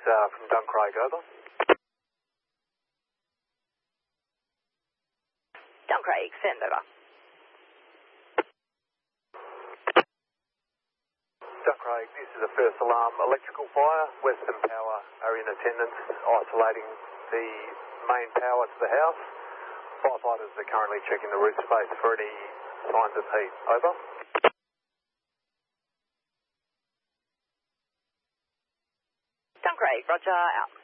from Duncraig, over. Duncraig, send over. Duncraig, this is a first alarm electrical fire. Western Power are in attendance, isolating the main power to the house. Firefighters are currently checking the roof space for any signs of heat. Over. Duncraig, roger, out.